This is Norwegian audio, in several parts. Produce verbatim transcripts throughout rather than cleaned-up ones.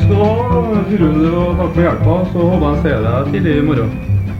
skal du ha, Rune, og takk for hjelpa, så håper jeg ser deg tidlig i morgen.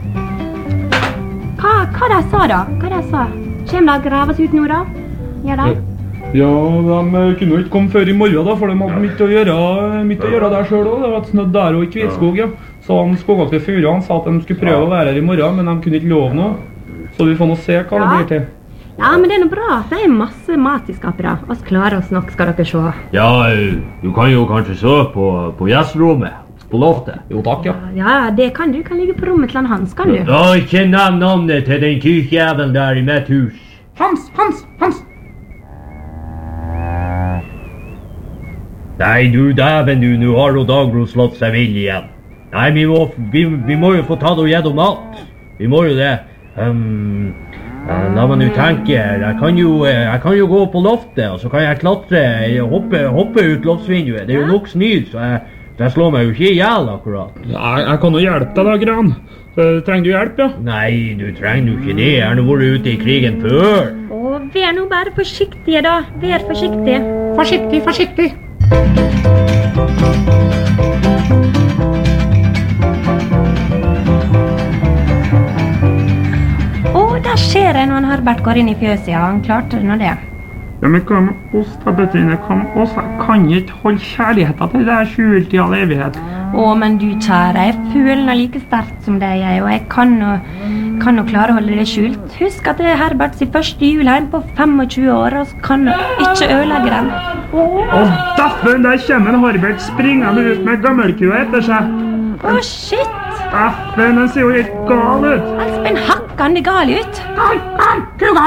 Hva, hva de sa da? Hva de sa? Kjem de å grave oss ut nå da? Gjør de? Ja, de kunne jo ikke komme før i morgen da, for de hadde mye å gjøre, mye å gjøre der selv også. Det var et snødd der og i Kvitskog, ja. Så han skogaktige fyrene sa at de skulle prøve å være her i morgen, men de kunne ikke love noe. Så vi får nå se hva det blir til. Ja, men det er noe bra. Det er masse mat i skapet da. Oss klarer oss nok, skal dere se. Ja, du kan jo kanskje sove på, på gjesterommet, på loftet. Jo takk, ja. Ja, det kan du. Kan ligge på rommet til han Hans, kan du? Ja, ikke nevn navnet til den kykjævelen der i mitt hus. Hans, Hans, Hans! Nei, du dæven du, nå har du Dagbro slått seg vill igjen. Nei, vi må, vi, vi må jo få tatt og gjennom mat. Vi må jo det. Um, La meg nå tenke, jeg kan, jo, jeg kan jo gå på loftet, og så kan jeg klatre, hoppe, hoppe ut loftsvinduet. Det er jo nok snyd, så jeg, jeg slår meg jo ikke ihjel akkurat. Ja, jeg kan jo hjelpe deg da, Gran. Trenger du hjelp, ja? Nei, du trenger jo ikke det. Jeg har nå vært ute i krigen før. Å, vær nå bare forsiktige da. Vær forsiktig. Forsiktig, forsiktig. Der skjer det når Herbert går inn i fjøset, ja, han klarte det nå det. Ja, men hva med oss da, Bettine? Kan oss kan ikke holde kjærligheten til det der skjult i all evighet? Å, men du kjære, jeg føler noe like sterkt som deg, jeg, og jeg kan jo, kan jo klare å holde det skjult. Husk at det er Herberts første julheim på tjuefem år, og så kan du ikke ødelegge den. Å, daffen, der kommer en Herbert springende ut med gammelkua etter seg. Å, shit! Daffen, den ser jo helt gal ut. Han spør en hakkende gal ut. Gal, gal, kuga!